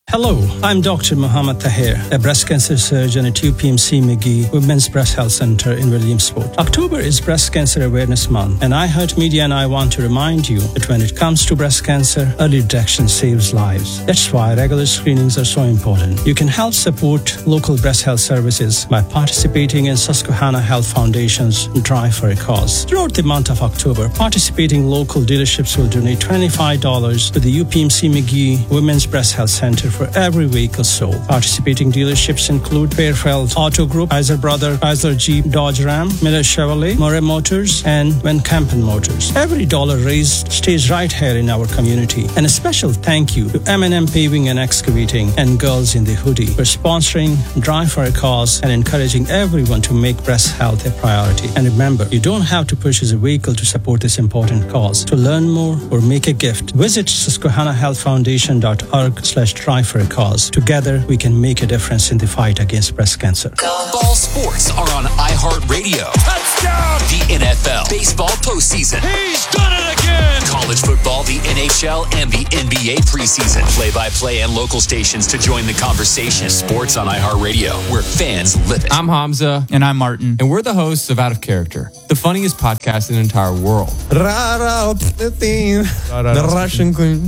Hello, I'm Dr. Muhammad Tahir, a breast cancer surgeon at UPMC McGee Women's Breast Health Center in Williamsport. October is Breast Cancer Awareness Month, and iHeartMedia and I want to remind you that when it comes to breast cancer, early detection saves lives. That's why regular screenings are so important. You can help support local breast health services by participating in Susquehanna Health Foundation's Drive for a Cause. Throughout the month of October, participating local dealerships will donate $25 to the UPMC McGee Women's Breast Health Center for every vehicle sold. Participating dealerships include Fairfield Auto Group, Kaiser Brother, Chrysler Jeep, Dodge Ram, Miller Chevrolet, Murray Motors, and Van Kampen Motors. Every dollar raised stays right here in our community. And a special thank you to M&M Paving and Excavating and Girls in the Hoodie for sponsoring Drive for a Cause and encouraging everyone to make breast health a priority. And remember, you don't have to purchase a vehicle to support this important cause. To learn more or make a gift, visit susquehannahealthfoundation.org/drive for a cause. Together, we can make a difference in the fight against breast cancer. Ball sports are on iHeartRadio. Touchdown! The NFL, baseball postseason. He's done it again! College football, the NHL, and the NBA preseason. Play-by-play and local stations to join the conversation. Sports on iHeartRadio, where fans live it. I'm Hamza. And I'm Martin. And we're the hosts of Out of Character, the funniest podcast in the entire world. The Russian queen.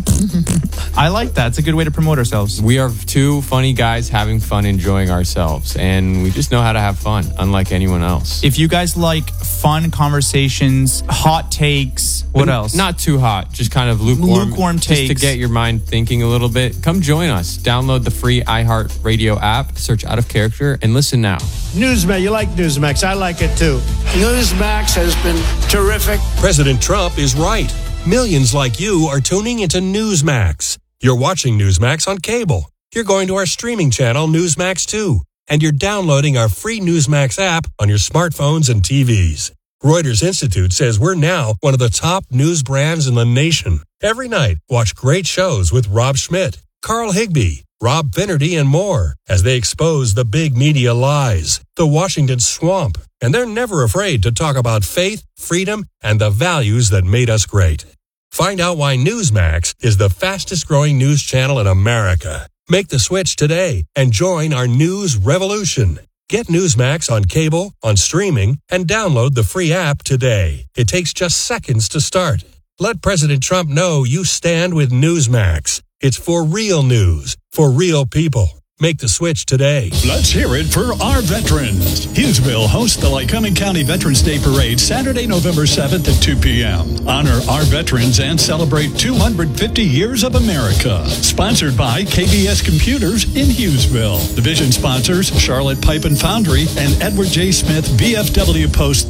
I like that. It's a good way to promote ourselves. We are two funny guys having fun, enjoying ourselves, and we just know how to have fun, unlike anyone else. If you guys like fun conversations, hot takes, what else? Not too hot, just kind of lukewarm takes. Just to get your mind thinking a little bit. Come join us. Download the free iHeartRadio app, search Out of Character, and listen now. Newsmax, you like Newsmax. I like it too. Newsmax has been terrific. President Trump is right. Millions like you are tuning into Newsmax. You're watching Newsmax on cable. You're going to our streaming channel, Newsmax 2. And you're downloading our free Newsmax app on your smartphones and TVs. Reuters Institute says we're now one of the top news brands in the nation. Every night, watch great shows with Rob Schmidt, Carl Higbie, Rob Finnerty, and more as they expose the big media lies, the Washington swamp. And they're never afraid to talk about faith, freedom, and the values that made us great. Find out why Newsmax is the fastest growing news channel in America. Make the switch today and join our news revolution. Get Newsmax on cable, on streaming, and download the free app today. It takes just seconds to start. Let President Trump know you stand with Newsmax. It's for real news, for real people. Make the switch today. Let's hear it for our veterans. Hughesville hosts the Lycoming County Veterans Day Parade Saturday, November 7th at 2 p.m. Honor our veterans and celebrate 250 years of America. Sponsored by KBS Computers in Hughesville. Division sponsors Charlotte Pipe and Foundry and Edward J. Smith VFW Post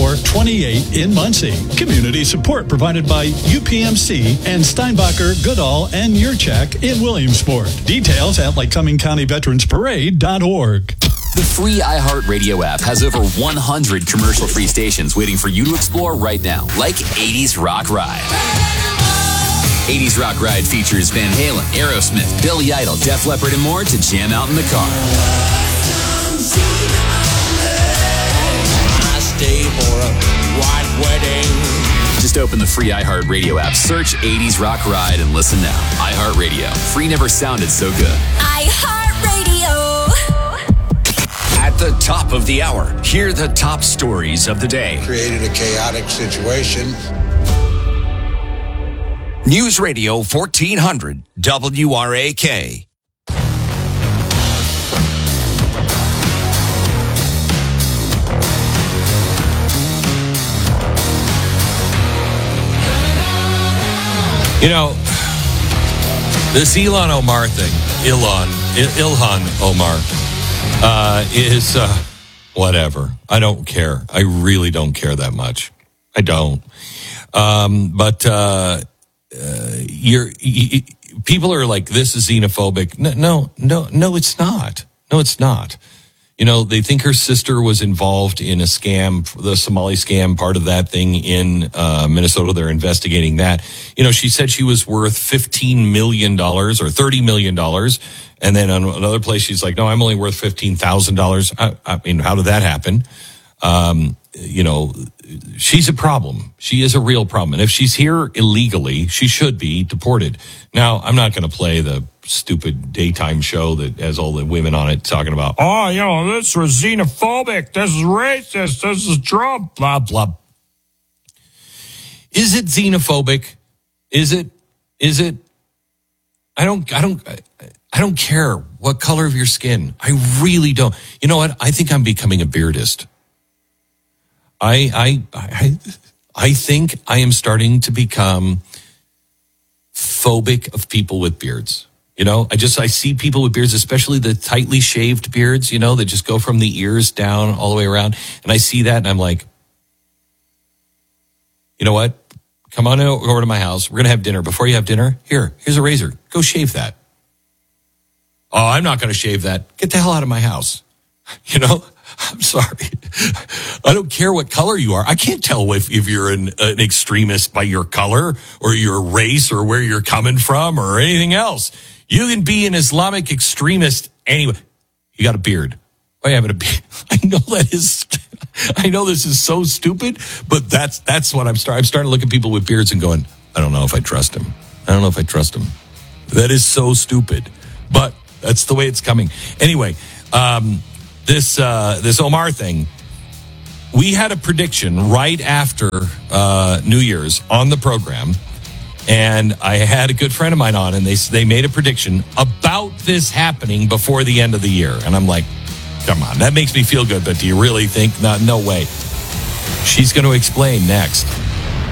3428 in Muncie. Community support provided by UPMC and Steinbacher, Goodall, and Yurchak in Williamsport. Details at LycomingCountyVeteransParade.org. The free iHeartRadio app has over 100 commercial-free stations waiting for you to explore right now, like 80s Rock Ride. 80s Rock Ride features Van Halen, Aerosmith, Billy Idol, Def Leppard, and more to jam out in the car. I stay for a white wedding. Just open the free iHeartRadio app, search 80s Rock Ride, and listen now. iHeartRadio. Free never sounded so good. iHeartRadio. At the top of the hour, hear the top stories of the day. Created a chaotic situation. News Radio 1400 WRAK. You know, this Ilhan Omar thing, Ilhan Omar, is whatever. I don't care. I really don't care that much. I don't. But people are like, this is xenophobic. No, it's not. No, it's not. You know, they think her sister was involved in a scam, the Somali scam, part of that thing in Minnesota. They're investigating that. You know, she said she was worth $15 million or $30 million. And then on another place, she's like, no, I'm only worth $15,000. I mean, how did that happen? You know, she's a problem. She is a real problem. And if she's here illegally, she should be deported. Now, I'm not going to play the stupid daytime show that has all the women on it talking about, this was xenophobic, this is racist, this is Trump, blah, blah. Is it xenophobic? Is it? I don't care what color of your skin. I really don't. You know what? I think I'm becoming a beardist. I think I am starting to become phobic of people with beards. I see people with beards, especially the tightly shaved beards, that just go from the ears down all the way around. And I see that and I'm like, you know what? Come on over to my house. We're going to have dinner. Before you have dinner, here's a razor. Go shave that. Oh, I'm not going to shave that. Get the hell out of my house. I'm sorry. I don't care what color you are. I can't tell if you're an extremist by your color or your race or where you're coming from or anything else. You can be an Islamic extremist anyway. You got a beard. Why having a beard? I know this is so stupid, but that's what I'm starting to look at people with beards and going, I don't know if I trust him. That is so stupid, but that's the way it's coming. Anyway, this Omar thing, we had a prediction right after New Year's on the program, and I had a good friend of mine on, and they made a prediction about this happening before the end of the year. And I'm like, come on, that makes me feel good, but do you really think? No way. She's going to explain next.